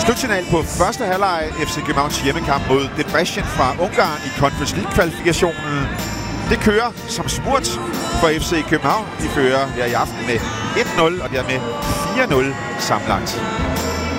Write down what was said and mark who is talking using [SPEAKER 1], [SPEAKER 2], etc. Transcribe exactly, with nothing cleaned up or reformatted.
[SPEAKER 1] Slutsignal på første halvleg. F C Københavns hjemmekamp mod Debrecen fra Ungarn i Conference League-kvalifikationen. Det kører som smurt for F C København. De fører her i aften med et nul, og dermed fire nul sammenlagt.